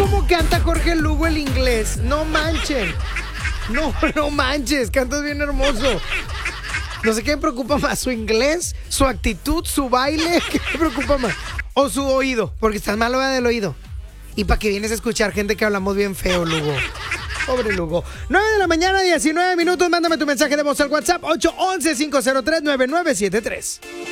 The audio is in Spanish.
cómo canta Jorge Lugo el inglés? No manchen. No manches, cantas bien hermoso. No sé qué me preocupa más, su inglés, su actitud, su baile. ¿Qué me preocupa más? O su oído, porque estás malo del oído. Y para que vienes a escuchar gente que hablamos bien feo, Lugo. Pobre Lugo. 9 de la mañana, 19 minutos. Mándame tu mensaje de voz al WhatsApp 811-503-9973.